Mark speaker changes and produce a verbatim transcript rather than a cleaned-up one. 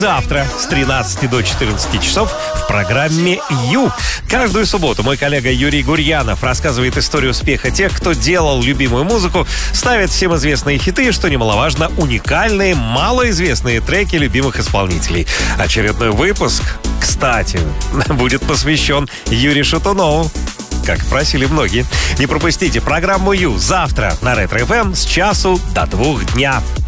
Speaker 1: Завтра с тринадцати до четырнадцати часов в программе «Ю». Каждую субботу мой коллега Юрий Гурьянов рассказывает историю успеха тех, кто делал любимую музыку, ставит всем известные хиты и, что немаловажно, уникальные, малоизвестные треки любимых исполнителей. Очередной выпуск, кстати, будет посвящен Юрию Шатунову, как просили многие. Не пропустите программу «Ю» завтра на Ретро эф эм с часу до двух дня.